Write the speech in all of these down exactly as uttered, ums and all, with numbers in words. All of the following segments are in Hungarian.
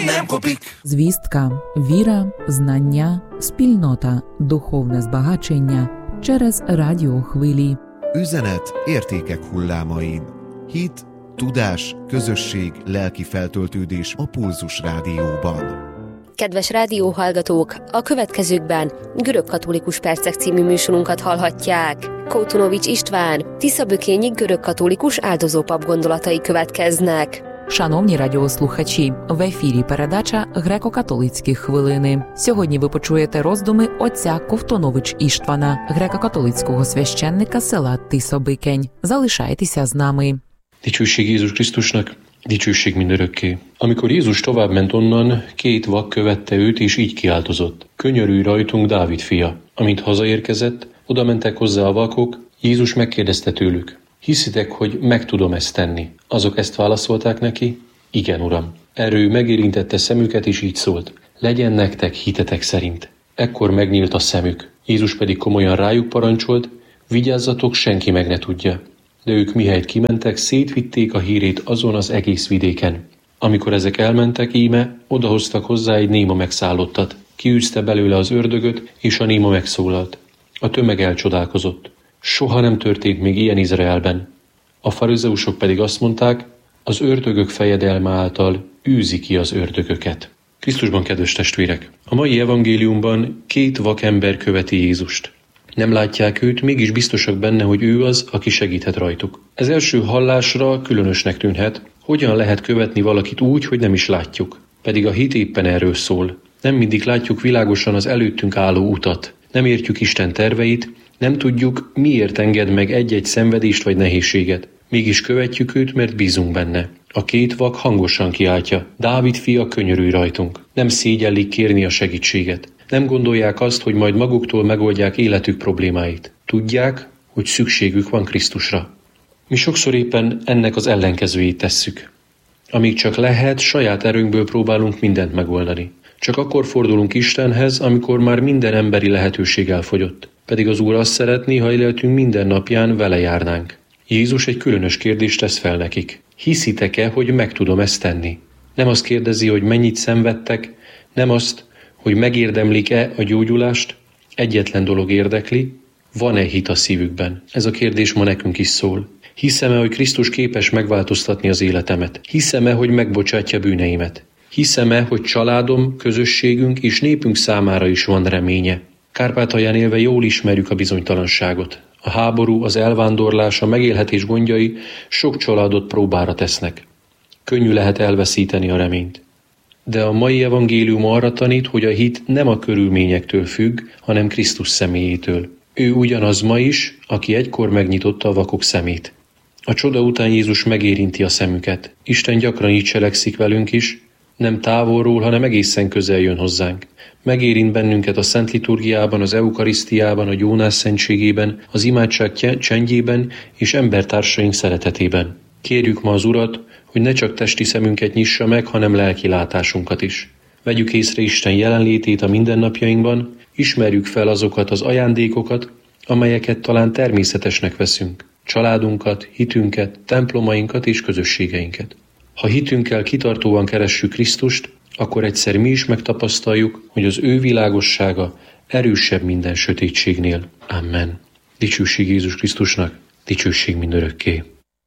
Звістка, віра, знання, спільнота, духовне збагачення через радіохвилі. Üzenet értékek hullámain. Hit, tudás, közösség, lelki feltöltődés a Pulzus Rádióban. Kedves rádióhallgatók, a következőkben Görögkatolikus Percek című műsorunkat hallhatják. Koutunovics István, Tiszabökényi görögkatolikus áldozópap gondolatai következnek. Шановні радіослухачі, в ефірі передача «Греко-католицькі хвилини». Сьогодні ви почуєте роздуми отця Ковтунович Іштвана, греко-католицького священника села Tiszabökény. Залишайтеся з нами. Dicsőség Jézus Krisztusnak, dicsőség mindörökké. Amikor Jézus továbbment onnan, két vak követte őt, és így kiáltozott. Könyörülj rajtunk, Dávid fia. Amint hazaérkezett, oda mentek hozzá a vakok, Jézus megkérdezte tőlük. Hiszitek, hogy meg tudom ezt tenni? Azok ezt válaszolták neki, igen, uram. Erről ő megérintette szemüket, és így szólt. Legyen nektek hitetek szerint. Ekkor megnyílt a szemük. Jézus pedig komolyan rájuk parancsolt, vigyázzatok, senki meg ne tudja. De ők mihelyt kimentek, szétvitték a hírét azon az egész vidéken. Amikor ezek elmentek, íme, odahoztak hozzá egy néma megszállottat. Kiűzte belőle az ördögöt, és a néma megszólalt. A tömeg elcsodálkozott. Soha nem történt még ilyen Izraelben. A farizeusok pedig azt mondták, az ördögök fejedelme által űzi ki az ördögöket. Krisztusban, kedves testvérek! A mai evangéliumban két vakember követi Jézust. Nem látják őt, mégis biztosak benne, hogy ő az, aki segíthet rajtuk. Ez első hallásra különösnek tűnhet, hogyan lehet követni valakit úgy, hogy nem is látjuk. Pedig a hit éppen erről szól. Nem mindig látjuk világosan az előttünk álló utat. Nem értjük Isten terveit, nem tudjuk, miért enged meg egy-egy szenvedést vagy nehézséget. Mégis követjük őt, mert bízunk benne. A két vak hangosan kiáltja, Dávid fia, könyörülj rajtunk. Nem szégyellik kérni a segítséget. Nem gondolják azt, hogy majd maguktól megoldják életük problémáit. Tudják, hogy szükségük van Krisztusra. Mi sokszor éppen ennek az ellenkezőjét tesszük. Amíg csak lehet, saját erőnkből próbálunk mindent megoldani. Csak akkor fordulunk Istenhez, amikor már minden emberi lehetőség elfogyott. Pedig az Úr azt szeretné, ha életünk minden napján vele járnánk. Jézus egy különös kérdést tesz fel nekik. Hiszitek-e, hogy meg tudom ezt tenni? Nem azt kérdezi, hogy mennyit szenvedtek, nem azt, hogy megérdemlik-e a gyógyulást, egyetlen dolog érdekli, van-e hit a szívükben? Ez a kérdés ma nekünk is szól. Hiszem-e, hogy Krisztus képes megváltoztatni az életemet? Hiszem-e, hogy megbocsátja bűneimet? Hiszem-e, hogy családom, közösségünk és népünk számára is van reménye? Kárpátalján élve jól ismerjük a bizonytalanságot. A háború, az elvándorlás, a megélhetés gondjai sok családot próbára tesznek. Könnyű lehet elveszíteni a reményt. De a mai evangélium arra tanít, hogy a hit nem a körülményektől függ, hanem Krisztus személyétől. Ő ugyanaz ma is, aki egykor megnyitotta a vakok szemét. A csoda után Jézus megérinti a szemüket. Isten gyakran így cselekszik velünk is, nem távolról, hanem egészen közel jön hozzánk. Megérint bennünket a Szent Liturgiában, az Eukarisztiában, a gyónás szentségében, az imádság csendjében és embertársaink szeretetében. Kérjük ma az Urat, hogy ne csak testi szemünket nyissa meg, hanem lelki látásunkat is. Vegyük észre Isten jelenlétét a mindennapjainkban, ismerjük fel azokat az ajándékokat, amelyeket talán természetesnek veszünk. Családunkat, hitünket, templomainkat és közösségeinket. Ha hitünkkel kitartóan keressük Krisztust, akkor egyszer mi is megtapasztaljuk, hogy az ő világossága erősebb minden sötétségnél. Amen. Dicsőség Jézus Krisztusnak, dicsőség mindörökké.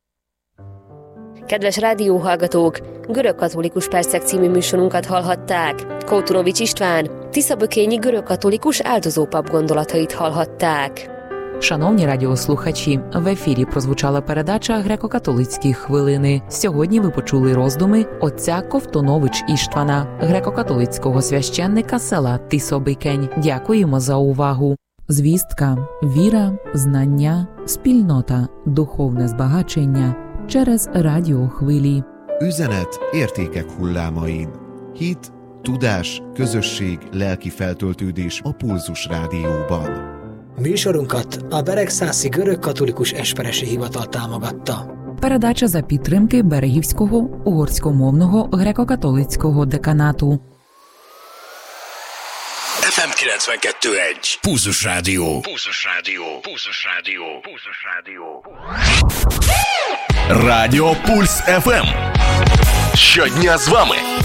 Kedves rádióhallgatók, Görögkatolikus Percek című műsorunkat hallhatták. Koutunovics István, Tiszabökényi görögkatolikus áldozópap gondolatait hallhatták. Шановні радіослухачі, в ефірі прозвучала передача «Греко-католицькі хвилини». Сьогодні ви почули роздуми отця Ковтунович Іштвана, греко-католицького священника села Tiszabökény. Дякуємо за увагу. Звістка, віра, знання, спільнота, духовне збагачення через радіохвилі. Üzenet értékek hullámain. Hit, tudás, közösség, lelki feltöltődés a Pulzus Rádióban. Műsorunkat a Beregszászi Görögkatolikus Esperesi Hivatal támogatta. Передача за підтримки Берегівського угорськомовного греко-католицького деканату. еф ем kilencvenkettő egy. Pulzus Rádió. Pulzus Rádió. Pulzus Rádió. Pulzus Rádió. Радіо Пульс еф ем. Щодня з вами.